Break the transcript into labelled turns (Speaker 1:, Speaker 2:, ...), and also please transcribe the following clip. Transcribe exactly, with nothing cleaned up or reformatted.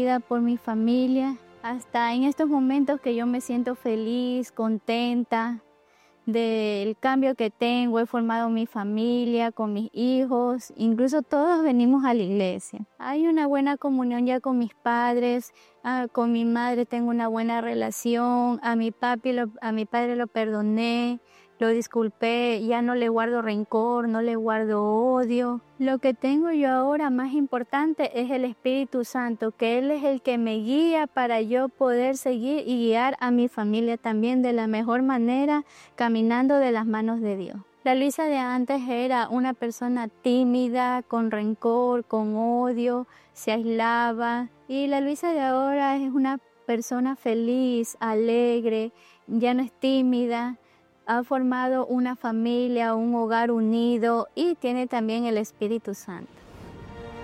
Speaker 1: por mi familia, hasta en estos momentos que yo me siento feliz, contenta del cambio que tengo. He formado mi familia con mis hijos, incluso todos venimos a la iglesia. Hay una buena comunión ya con mis padres, ah, con mi madre tengo una buena relación, a mi papi, lo, a mi padre lo perdoné, lo disculpé, ya no le guardo rencor, no le guardo odio. Lo que tengo yo ahora más importante es el Espíritu Santo, que Él es el que me guía para yo poder seguir y guiar a mi familia también de la mejor manera, caminando de las manos de Dios. La Luisa de antes era una persona tímida, con rencor, con odio, se aislaba. Y la Luisa de ahora es una persona feliz, alegre, ya no es tímida. Ha formado una familia, un hogar unido y tiene también el Espíritu Santo.